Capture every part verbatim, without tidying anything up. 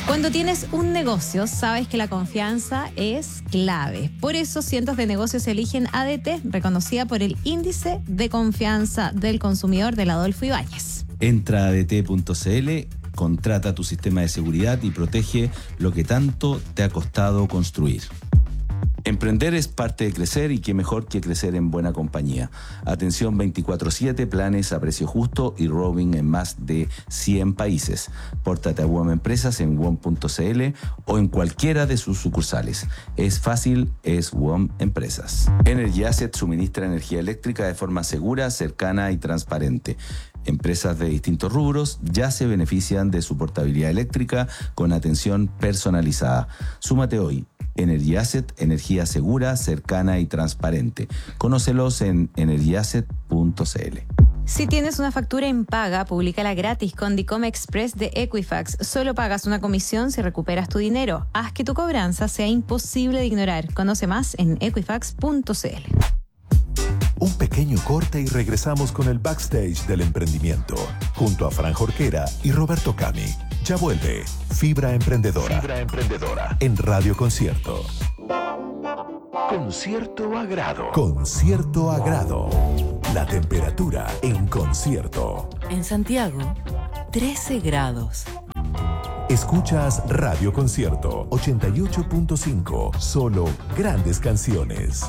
Cuando tienes un negocio, sabes que la confianza es clave. Por eso, cientos de negocios eligen A D T, reconocida por el Índice de Confianza del Consumidor del Adolfo Ibáñez. Entra a A D T punto C L, contrata tu sistema de seguridad y protege lo que tanto te ha costado construir. Emprender es parte de crecer y qué mejor que crecer en buena compañía. Atención veinticuatro siete, planes a precio justo y roaming en más de cien países. Pórtate a W O M Empresas en W O M punto C L o en cualquiera de sus sucursales. Es fácil, es W O M Empresas. Energy Asset suministra energía eléctrica de forma segura, cercana y transparente. Empresas de distintos rubros ya se benefician de su portabilidad eléctrica con atención personalizada. Súmate hoy. Energy Asset, energía segura, cercana y transparente. Conócelos en energy asset punto C L. Si tienes una factura impaga, públicala gratis con Dicom Express de Equifax. Solo pagas una comisión si recuperas tu dinero. Haz que tu cobranza sea imposible de ignorar. Conoce más en equifax punto C L. Un pequeño corte y regresamos con el backstage del emprendimiento, junto a Fran Jorquera y Roberto Cami. Ya vuelve Fibra Emprendedora. Fibra Emprendedora. En Radio Concierto. Con cierto agrado. Con cierto agrado. La temperatura en concierto. En Santiago, trece grados. Escuchas Radio Concierto ochenta y ocho punto cinco. Solo grandes canciones.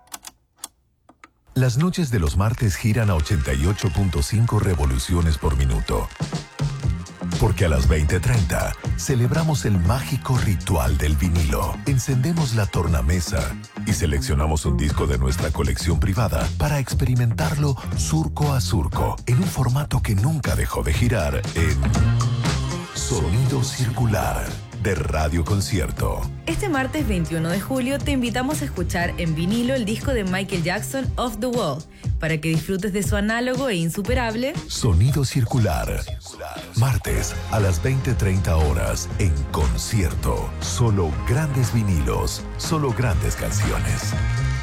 Las noches de los martes giran a ochenta y ocho punto cinco revoluciones por minuto. Porque a las veinte treinta celebramos el mágico ritual del vinilo. Encendemos la tornamesa y seleccionamos un disco de nuestra colección privada para experimentarlo surco a surco en un formato que nunca dejó de girar en Sonido Circular de Radio Concierto. Este martes veintiuno de julio te invitamos a escuchar en vinilo el disco de Michael Jackson, Off the Wall, para que disfrutes de su análogo e insuperable Sonido Circular. Martes a las veinte treinta horas en concierto. Solo grandes vinilos, solo grandes canciones.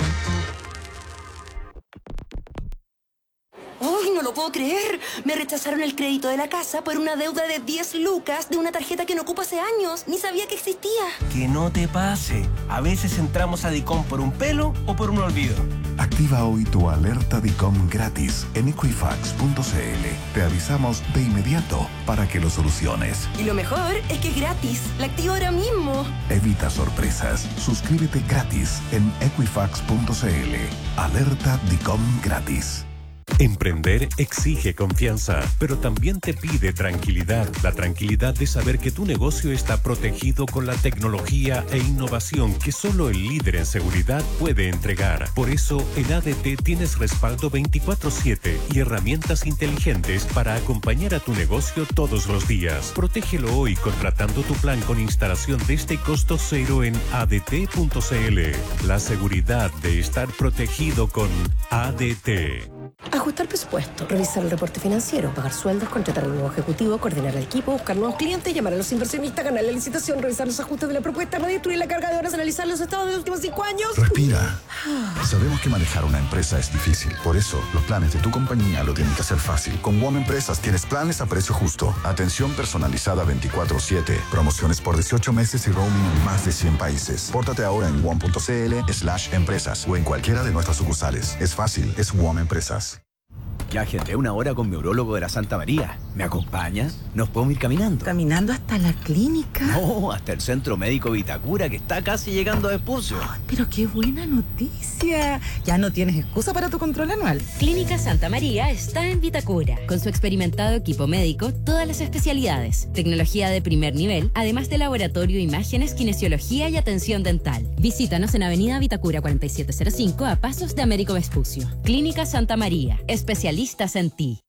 ¡Ay, no lo puedo creer! Me rechazaron el crédito de la casa por una deuda de diez lucas de una tarjeta que no ocupo hace años. Ni sabía que existía. Que no te pase. A veces entramos a Dicom por un pelo o por un olvido. Activa hoy tu alerta Dicom gratis en equifax punto C L. Te avisamos de inmediato para que lo soluciones. Y lo mejor es que es gratis. La activo ahora mismo. Evita sorpresas. Suscríbete gratis en equifax punto C L. Alerta Dicom gratis. Emprender exige confianza, pero también te pide tranquilidad. La tranquilidad de saber que tu negocio está protegido con la tecnología e innovación que solo el líder en seguridad puede entregar. Por eso, en A D T tienes respaldo veinticuatro siete y herramientas inteligentes para acompañar a tu negocio todos los días. Protégelo hoy contratando tu plan con instalación desde costo cero en A D T punto C L. La seguridad de estar protegido con A D T. Ajustar presupuesto, revisar el reporte financiero, pagar sueldos, contratar al nuevo ejecutivo, coordinar al equipo, buscar nuevos clientes, llamar a los inversionistas, ganar la licitación, revisar los ajustes de la propuesta, redistribuir la carga de horas, analizar los estados de los últimos cinco años. Respira. Sabemos que manejar una empresa es difícil. Por eso, los planes de tu compañía lo tienen que hacer fácil. Con W O M Empresas tienes planes a precio justo. Atención personalizada veinticuatro siete. Promociones por dieciocho meses y roaming en más de cien países. Pórtate ahora en W O M punto C L slash empresas o en cualquiera de nuestras sucursales. Es fácil, es W O M Empresas. Ya agendé una hora con mi urólogo de la Santa María. ¿Me acompañas? ¿Nos podemos ir caminando? ¿Caminando hasta la clínica? No, hasta el Centro Médico Vitacura, que está casi llegando a Vespucio. Oh, pero qué buena noticia. Ya no tienes excusa para tu control anual. Clínica Santa María está en Vitacura. Con su experimentado equipo médico, todas las especialidades, tecnología de primer nivel, además de laboratorio, imágenes, kinesiología y atención dental. Visítanos en Avenida Vitacura cuarenta y siete cero cinco a pasos de Américo Vespucio. Clínica Santa María, especialistas en ti.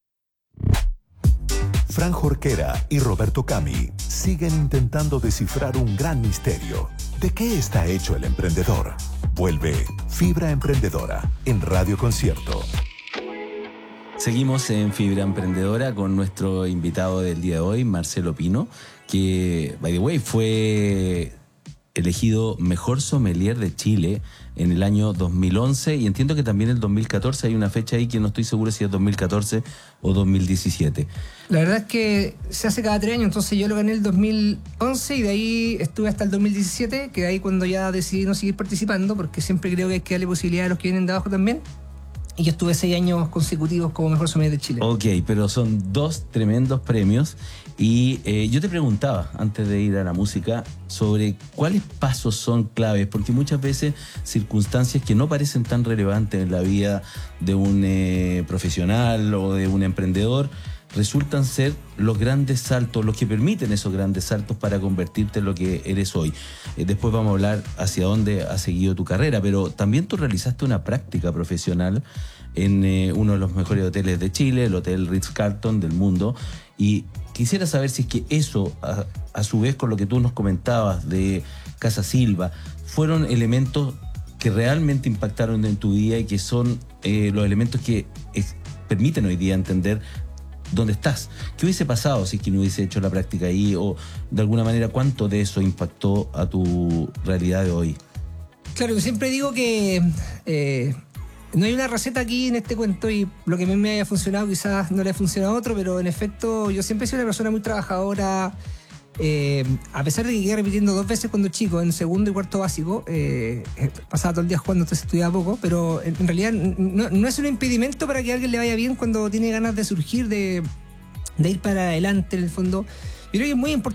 Fran Jorquera y Roberto Cami siguen intentando descifrar un gran misterio. ¿De qué está hecho el emprendedor? Vuelve Fibra Emprendedora en Radio Concierto. Seguimos en Fibra Emprendedora con nuestro invitado del día de hoy, Marcelo Pino, que, by the way, fue elegido mejor sommelier de Chile en el año dos mil once, y entiendo que también el dos mil catorce, hay una fecha ahí que no estoy seguro si es dos mil catorce o dos mil diecisiete. La verdad es que se hace cada tres años, entonces yo lo gané el dos mil once y de ahí estuve hasta el dos mil diecisiete, que de ahí cuando ya decidí no seguir participando, porque siempre creo que hay que darle posibilidad a los que vienen de abajo también. Y yo estuve seis años consecutivos como mejor sommelier de Chile. Ok, pero son dos tremendos premios. Y eh, yo te preguntaba, antes de ir a la música, sobre cuáles pasos son claves, porque muchas veces circunstancias que no parecen tan relevantes en la vida de un eh, profesional o de un emprendedor resultan ser los grandes saltos, los que permiten esos grandes saltos para convertirte en lo que eres hoy. Eh, después vamos a hablar hacia dónde ha seguido tu carrera, pero también tú realizaste una práctica profesional en eh, uno de los mejores hoteles de Chile, el Hotel Ritz-Carlton del mundo, y quisiera saber si es que eso, a, a su vez con lo que tú nos comentabas de Casa Silva, fueron elementos que realmente impactaron en tu vida y que son eh, los elementos que es, permiten hoy día entender dónde estás. ¿Qué hubiese pasado si es que no hubiese hecho la práctica ahí? O de alguna manera, ¿cuánto de eso impactó a tu realidad de hoy? Claro, yo siempre digo que eh, no hay una receta aquí en este cuento, y lo que a mí me haya funcionado quizás no le ha funcionado a otro, pero en efecto yo siempre he sido una persona muy trabajadora. Eh, a pesar de que quedé repitiendo dos veces cuando chico, en segundo y cuarto básico, eh, pasaba todo el día jugando, entonces estudiaba poco, pero en, en realidad no, no es un impedimento para que a alguien le vaya bien cuando tiene ganas de surgir, de, de ir para adelante en el fondo. Yo creo que es muy importante